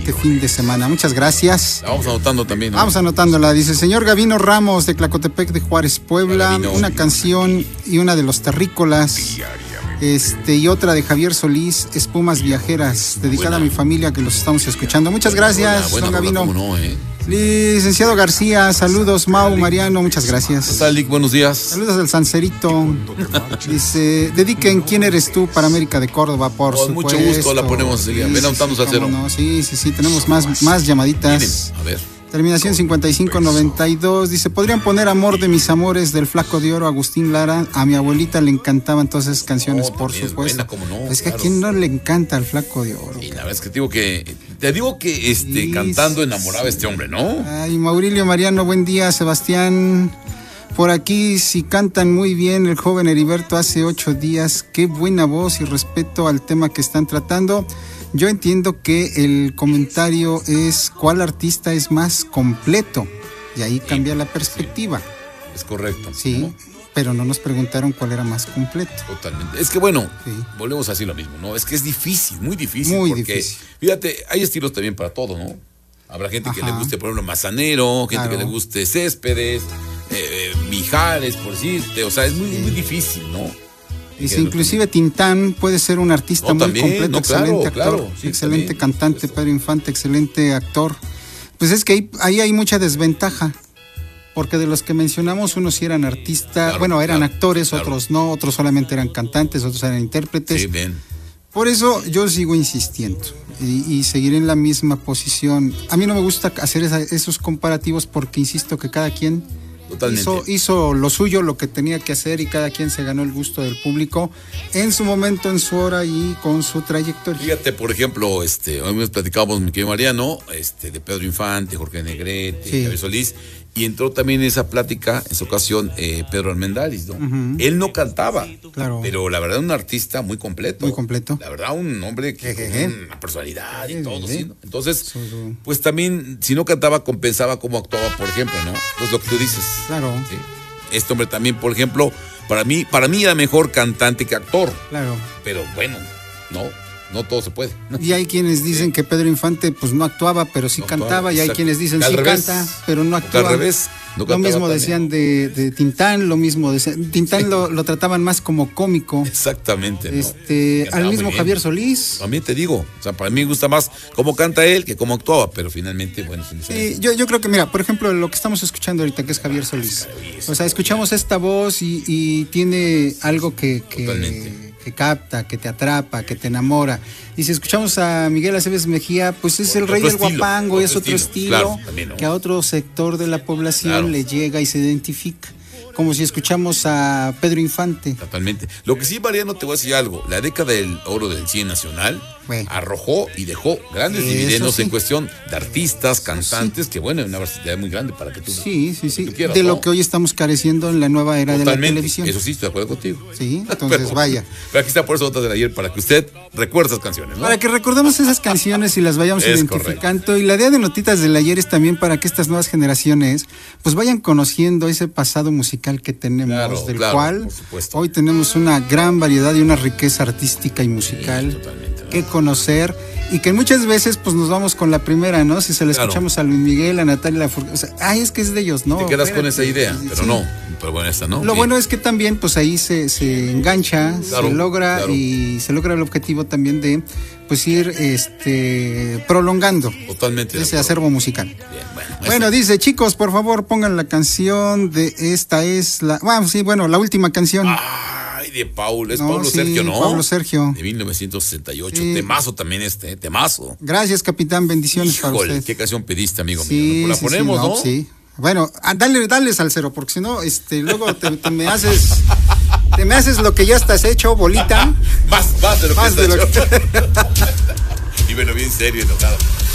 excelente fin de semana. Muchas gracias. La vamos anotando también, ¿no? Vamos anotándola. Dice, señor Gavino Ramos de Tlacotepec de Juárez, Puebla. Una canción y una de los terrícolas. Y otra de Javier Solís, Espumas Viajeras, dedicada a mi familia que los estamos escuchando. Muchas gracias, don Gavino. Licenciado García, saludos, Mau, Mariano, muchas gracias. ¿Qué tal, Lick? Buenos días. Saludos al Sancerito. Dice, dediquen ¿Quién eres tú? Para América de Córdoba, por supuesto. Con mucho gusto la ponemos, Celia. Ven anotamos al cero. No, sí, tenemos más llamaditas. A ver. Terminación 5592. Dice, ¿podrían poner Amor de mis amores del Flaco de Oro, Agustín Lara? A mi abuelita le encantaban todas esas canciones, por supuesto. Buena, como no, es que claro. ¿A quién no le encanta al Flaco de Oro? Y la verdad es que te digo que cantando enamoraba a este hombre, ¿no? Ay, Maurilio Mariano, buen día, Sebastián. Por aquí, si cantan muy bien el joven Heriberto hace 8 días, qué buena voz y respeto al tema que están tratando. Yo entiendo que el comentario es ¿cuál artista es más completo? Y ahí cambia la perspectiva. Es correcto. Sí, ¿no? Pero no nos preguntaron cuál era más completo. Totalmente. Es que volvemos a decir lo mismo, ¿no? Es que es difícil, muy difícil. Muy difícil. Fíjate, hay estilos también para todo, ¿no? Habrá gente que le guste, por ejemplo, Manzanero, gente que le guste Céspedes, Mijares, por decirte. O sea, es muy difícil, ¿no? Dice, inclusive Tintán puede ser un artista muy completo, excelente actor, sí, excelente cantante, Pedro Infante, excelente actor. Pues es que ahí hay mucha desventaja, porque de los que mencionamos, unos sí eran artistas, eran actores, otros no, otros solamente eran cantantes, otros eran intérpretes. Sí, bien. Por eso yo sigo insistiendo y seguiré en la misma posición. A mí no me gusta hacer esos comparativos porque insisto que cada quien hizo lo suyo, lo que tenía que hacer, y cada quien se ganó el gusto del público en su momento, en su hora y con su trayectoria. Fíjate, por ejemplo, hoy nos platicábamos, mi querido Mariano, de Pedro Infante, Jorge Negrete, Javier Solís, y entró también en esa plática, en su ocasión, Pedro Armendáriz, ¿no? Uh-huh. Él no cantaba, pero la verdad un artista muy completo. Muy completo. La verdad un hombre que con una personalidad y todo, ¿sí? ¿No? Entonces, pues también, si no cantaba, compensaba cómo actuaba, por ejemplo, ¿no? Pues lo que tú dices. Claro. ¿Sí? Este hombre también, por ejemplo, para mí era mejor cantante que actor. Claro. Pero bueno, no todo se puede. Y hay quienes dicen que Pedro Infante pues no actuaba, pero sí cantaba, y hay quienes dicen sí canta, pero no actúa. Al revés. Lo mismo decían de Tintán, lo mismo decían. Tintán lo trataban más como cómico. Exactamente. ¿No? Al mismo Javier Solís. También te digo, o sea, para mí me gusta más cómo canta él que cómo actuaba, pero finalmente, bueno, sí, yo creo que, mira, por ejemplo, lo que estamos escuchando ahorita, que es Javier Solís. O sea, escuchamos esta voz y tiene algo que capta, que te atrapa, que te enamora. Y si escuchamos a Miguel Aceves Mejía, pues es el rey del guapango, es otro estilo, también, ¿no? Que a otro sector de la población le llega y se identifica. Como si escuchamos a Pedro Infante. Totalmente. Lo que sí, Mariano, te voy a decir algo. La década del oro del cine nacional arrojó y dejó grandes dividendos en cuestión de artistas, cantantes, que una diversidad muy grande para que tú quieras, de lo que hoy estamos careciendo en la nueva era de la televisión. Eso sí, estoy de acuerdo contigo. Sí, entonces vaya. Pero aquí está por eso otra de ayer, para que usted recuerde esas canciones, ¿no? Para que recordemos esas canciones y las vayamos identificando. Correcto. Y la idea de Notitas del Ayer es también para que estas nuevas generaciones pues vayan conociendo ese pasado musical que tenemos, del cual hoy tenemos una gran variedad y una riqueza artística y musical que conocer, y que muchas veces pues nos vamos con la primera, ¿no? Si se la escuchamos a Luis Miguel, a Natalia Lafourcade, o sea, es que es de ellos, ¿no? Te quedas con esa idea, pero no. Pero bueno, esta no. Lo bueno es que también pues ahí se engancha, se logra y se logra el objetivo también de pues ir prolongando ese acervo musical. Bien, bueno, dice, chicos, por favor pongan la canción de esta es la la última canción. De Paulo, Paulo Sergio, ¿no? Paulo Sergio. De 1968. Temazo también temazo. Gracias, capitán, bendiciones para usted. ¿Qué canción pediste, amigo mío? ¿La ponemos, no? Sí. Bueno, dale salsero, porque si no, luego te me haces lo que ya estás hecho, bolita. Más de lo que estás hecho. Y bueno, bien serio, enojado.